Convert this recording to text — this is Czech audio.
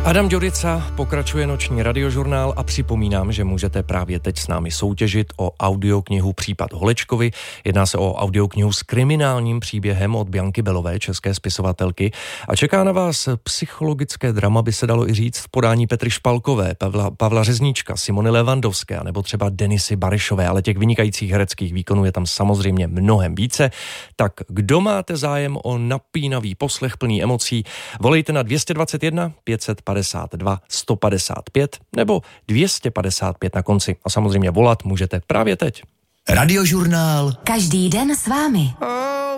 Adam Ďurica, pokračuje noční radiožurnál a připomínám, že můžete právě teď s námi soutěžit o audioknihu Případ Holečkovy. Jedná se o audioknihu s kriminálním příběhem od Bianky Belové, české spisovatelky. A čeká na vás psychologické drama, by se dalo i říct, v podání Petry Špalkové, Pavla Řezníčka, Simony Levandovské, nebo třeba Denisy Baryšové, ale těch vynikajících hereckých výkonů je tam samozřejmě mnohem více. Tak kdo máte zájem o napínavý poslech plný emocí, volejte na 221 552 155 nebo 255 na konci. A samozřejmě volat můžete právě teď. Radiožurnál. Každý den s vámi.